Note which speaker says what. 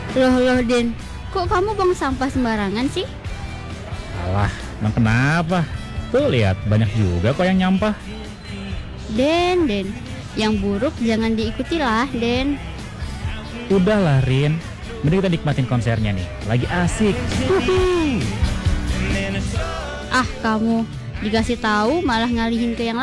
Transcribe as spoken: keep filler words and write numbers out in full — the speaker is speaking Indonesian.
Speaker 1: Loh loh Den, kok kamu buang sampah sembarangan sih?
Speaker 2: Alah, emang kenapa? Tuh lihat, banyak juga kok yang nyampah.
Speaker 1: Den, Den, yang buruk jangan diikuti lah, Den.
Speaker 2: Udahlah Rin, mending kita nikmatin konsernya nih, lagi asik.
Speaker 1: Ah, kamu dikasih tahu malah ngalihin ke yang